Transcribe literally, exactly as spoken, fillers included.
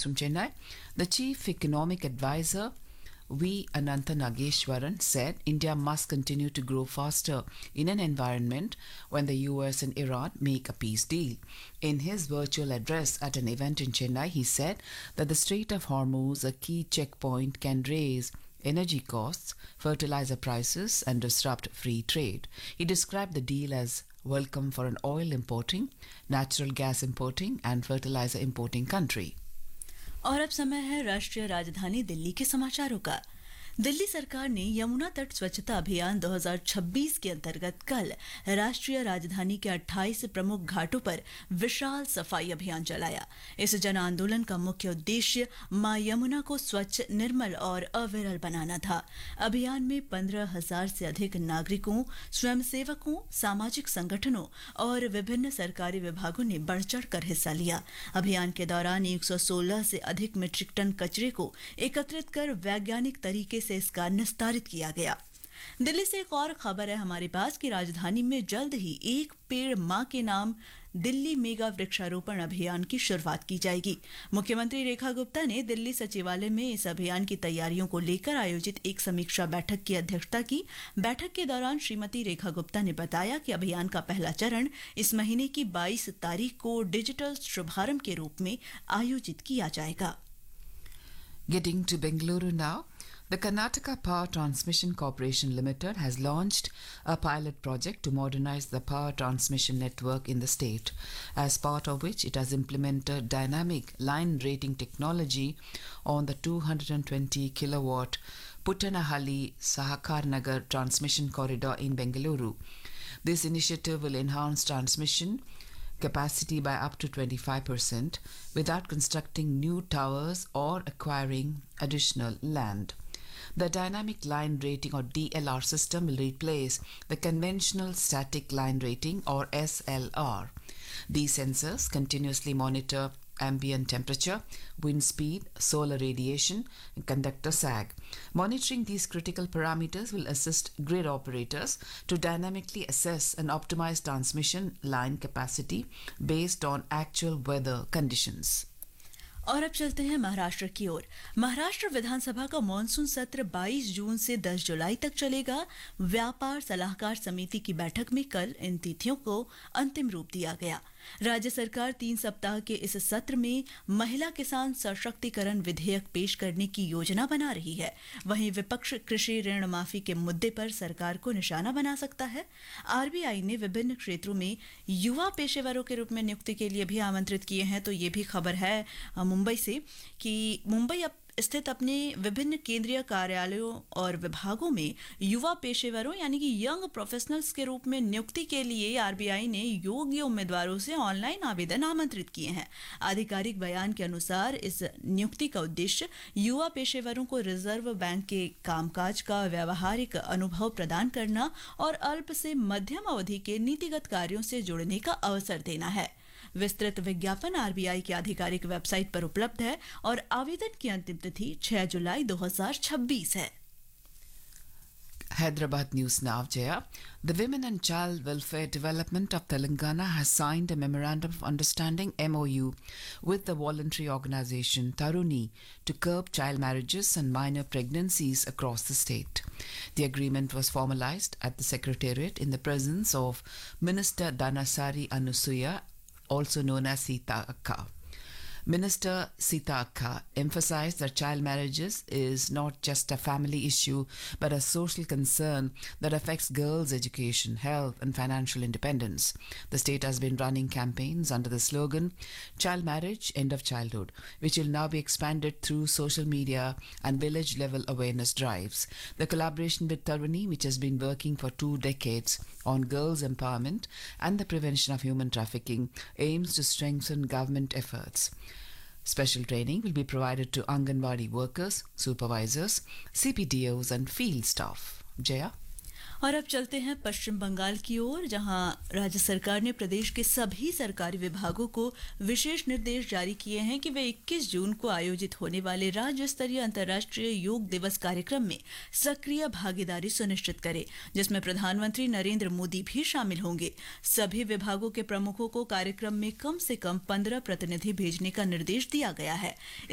from Chennai. The chief economic advisor V. Anantha Nageshwaran said India must continue to grow faster in an environment when the U S and Iran make a peace deal. In his virtual address at an event in Chennai, he said that the Strait of Hormuz, a key checkpoint, can raise energy costs, fertilizer prices, and disrupt free trade. He described the deal as welcome for an oil importing, natural gas importing, and fertilizer importing country. और अब समय है राष्ट्रीय राजधानी दिल्ली के समाचारों का। दिल्ली सरकार ने यमुना तट स्वच्छता अभियान दो हज़ार छब्बीस के अंतर्गत कल राष्ट्रीय राजधानी के अट्ठाईस प्रमुख घाटों पर विशाल सफाई अभियान चलाया। इस जन आंदोलन का मुख्य उद्देश्य मां यमुना को स्वच्छ, निर्मल और अविरल बनाना था। अभियान में पंद्रह हजार से अधिक नागरिकों, स्वयंसेवकों, सामाजिक संगठनों और विभिन्न सरकारी विभागों ने बढ़ चढ़ कर हिस्सा लिया। अभियान के दौरान एक सौ सोलह से अधिक मीट्रिक टन कचरे को एकत्रित कर वैज्ञानिक तरीके से इसका निस्तारित किया गया। दिल्ली से एक और खबर है हमारे पास कि राजधानी में जल्द ही एक पेड़ मां के नाम दिल्ली मेगा वृक्षारोपण अभियान की शुरुआत की जाएगी। मुख्यमंत्री रेखा गुप्ता ने दिल्ली सचिवालय में इस अभियान की तैयारियों को लेकर आयोजित एक समीक्षा बैठक की अध्यक्षता की। बैठक के दौरान श्रीमती रेखा गुप्ता ने बताया कि अभियान का पहला चरण इस महीने की बाईस तारीख को डिजिटल शुभारंभ के रूप में आयोजित किया जाएगा। Getting to Bengaluru now. The Karnataka Power Transmission Corporation Limited has launched a pilot project to modernize the power transmission network in the state, as part of which it has implemented dynamic line rating technology on the two hundred twenty kilowatt Puttanahalli Sahakar Nagar transmission corridor in Bengaluru. This initiative will enhance transmission capacity by up to twenty-five percent without constructing new towers or acquiring additional land. The dynamic line rating or D L R system will replace the conventional static line rating or S L R. These sensors continuously monitor ambient temperature, wind speed, solar radiation, and conductor sag. Monitoring these critical parameters will assist grid operators to dynamically assess and optimize transmission line capacity based on actual weather conditions. और अब चलते हैं महाराष्ट्र की ओर। महाराष्ट्र विधानसभा का monsoon सत्र बाईस जून से दस जुलाई तक चलेगा। व्यापार सलाहकार समिति की बैठक में कल इन तिथियों को अंतिम रूप दिया गया। राज्य सरकार तीन सप्ताह के इस सत्र में महिला किसान सशक्तिकरण विधेयक पेश करने की योजना बना रही है। वहीं विपक्ष कृषि ऋण माफी के मुद्दे पर सरकार को निशाना बना सकता है। आरबीआई ने विभिन्न क्षेत्रों में युवा पेशेवरों के रूप में नियुक्ति के लिए भी आमंत्रित किए हैं। तो ये भी खबर है मुंबई से कि मुंबई अब स्थित अपने विभिन्न केंद्रीय कार्यालयों और विभागों में युवा पेशेवरों यानी कि यंग प्रोफेशनल्स के रूप में नियुक्ति के लिए आरबीआई ने योग्य उम्मीदवारों से ऑनलाइन आवेदन आमंत्रित किए हैं। आधिकारिक बयान के अनुसार इस नियुक्ति का उद्देश्य युवा पेशेवरों को रिजर्व बैंक के कामकाज का व्यावहारिक अनुभव प्रदान करना और अल्प से मध्यम अवधि के नीतिगत कार्यों से जुड़ने का अवसर देना है। विस्तृत विज्ञापन आरबीआई की आधिकारिक वेबसाइट पर उपलब्ध है और आवेदन की अंतिम तिथि छह जुलाई दो हज़ार छब्बीस है। Hyderabad News now, Jaya. The Women and Child Welfare Development of Telangana has signed a Memorandum of Understanding M O U with the voluntary organization Taruni to curb child marriages and minor pregnancies across the state. The agreement was formalized at the Secretariat in the presence of Minister Dhanasari Anusuya, also known as Sita Akka. Minister Sita Akka emphasized that child marriages is not just a family issue but a social concern that affects girls' education, health and financial independence. The state has been running campaigns under the slogan Child Marriage, End of Childhood, which will now be expanded through social media and village level awareness drives. The collaboration with Taruni, which has been working for two decades on girls' empowerment and the prevention of human trafficking, aims to strengthen government efforts. Special training will be provided to Anganwadi workers, supervisors, C P D Os and field staff. Jaya? और अब चलते हैं पश्चिम बंगाल की ओर, जहां राज्य सरकार ने प्रदेश के सभी सरकारी विभागों को विशेष निर्देश जारी किए हैं कि वे इक्कीस जून को आयोजित होने वाले राज्य स्तरीय अंतर्राष्ट्रीय योग दिवस कार्यक्रम में सक्रिय भागीदारी सुनिश्चित करें, जिसमें प्रधानमंत्री नरेंद्र मोदी भी शामिल होंगे। सभी विभागों के प्रमुखों को कार्यक्रम में कम से कम पंद्रह प्रतिनिधि भेजने का निर्देश दिया गया है।